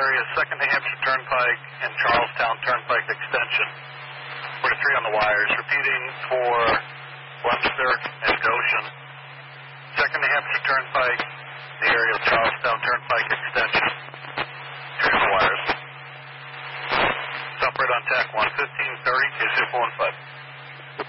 area, 2nd New Hampshire Turnpike and Charlestown Turnpike Extension. 43 on the wires. Repeating for Webster and Goshen. 2nd New Hampshire Turnpike, the area of Charlestown Turnpike Extension. 3 on the wires. Stop right on TAC 11530, K-Super 15.